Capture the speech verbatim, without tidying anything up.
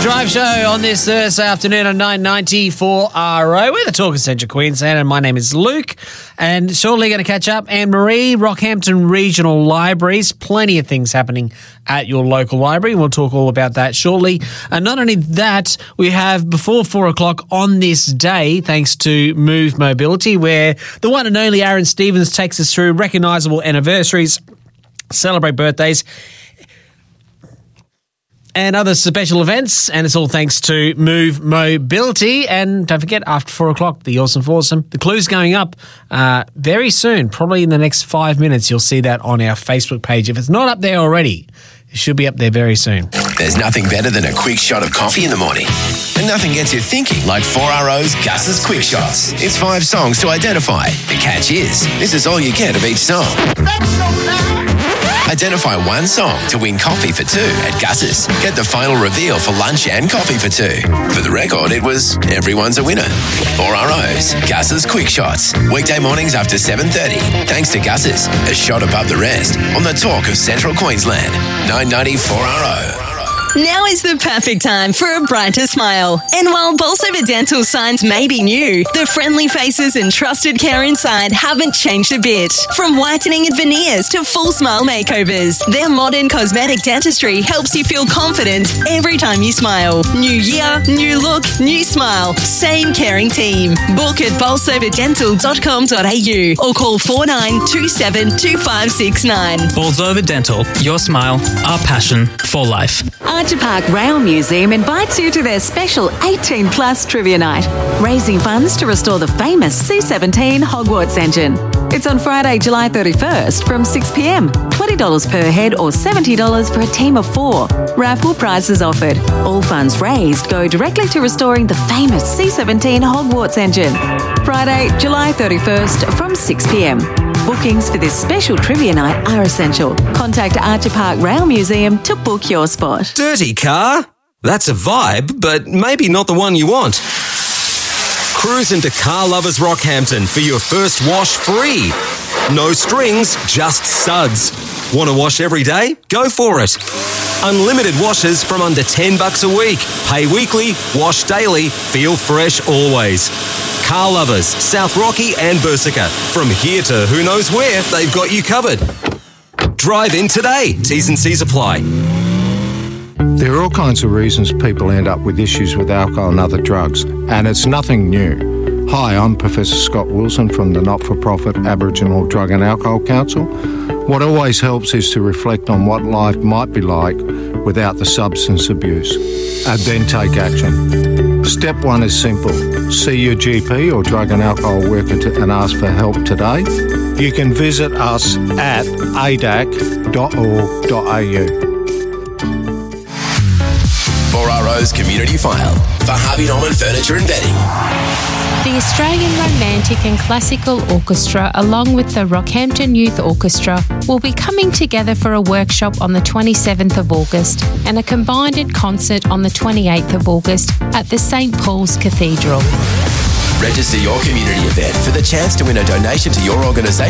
Drive Show on this Thursday afternoon on nine ninety for R O. We're the Talk of Central Queensland, and my name is Luke. And shortly going to catch up Anne-Marie, Rockhampton Regional Libraries. Plenty of things happening at your local library. We'll talk all about that shortly. And not only that, we have before four o'clock on this day, thanks to Move Mobility, where the one and only Aaron Stevens takes us through recognisable anniversaries, celebrate birthdays, and other special events, and it's all thanks to Move Mobility. And don't forget, after four o'clock, the Awesome Foursome. The clue's going up uh, very soon, probably in the next five minutes. You'll see that on our Facebook page. If it's not up there already, it should be up there very soon. There's nothing better than a quick shot of coffee in the morning. And nothing gets you thinking like four R O's Gus's Quick Shots. It's five songs to identify. The catch is, this is all you get of each song. Identify one song to win coffee for two at Gus's. Get the final reveal for lunch and coffee for two. For the record, it was everyone's a winner. four R O's Gus's Quick Shots. Weekday mornings after seven thirty. Thanks to Gus's, a shot above the rest on the Talk of Central Queensland. nine ninety for R O. Now is the perfect time for a brighter smile. And while Bolsover Dental signs may be new, the friendly faces and trusted care inside haven't changed a bit. From whitening and veneers to full smile makeovers, their modern cosmetic dentistry helps you feel confident every time you smile. New year, new look, new smile. Same caring team. Book at bolsover dental dot com dot a u or call four nine two seven two five six nine. Bolsover Dental, your smile, our passion for life. Archer Park Rail Museum invites you to their special eighteen plus Trivia Night, raising funds to restore the famous C seventeen Hogwarts engine. It's on Friday, July thirty-first from six p m. twenty dollars per head or seventy dollars for a team of four. Raffle prizes offered. All funds raised go directly to restoring the famous C seventeen Hogwarts engine. Friday, July thirty-first from six p m. Bookings for this special Trivia Night are essential. Contact Archer Park Rail Museum to book your spot. Dirty car? That's a vibe, but maybe not the one you want. Cruise into Car Lovers Rockhampton for your first wash free. No strings, just suds. Want to wash every day? Go for it. Unlimited washes from under ten bucks a week. Pay weekly, wash daily, feel fresh always. Car Lovers, South Rocky and Bursica. From here to who knows where, they've got you covered. Drive in today. T's and C's apply. There are all kinds of reasons people end up with issues with alcohol and other drugs, and it's nothing new. Hi, I'm Professor Scott Wilson from the not-for-profit Aboriginal Drug and Alcohol Council. What always helps is to reflect on what life might be like without the substance abuse, and then take action. Step one is simple. See your G P or drug and alcohol worker to, and ask for help today. You can visit us at a d a c dot org dot a u. four R O's Community File for Harvey Norman Furniture and Bedding. The Australian Romantic and Classical Orchestra, along with the Rockhampton Youth Orchestra, will be coming together for a workshop on the twenty-seventh of August and a combined concert on the twenty-eighth of August at the Saint Paul's Cathedral. Register your community event for the chance to win a donation to your organisation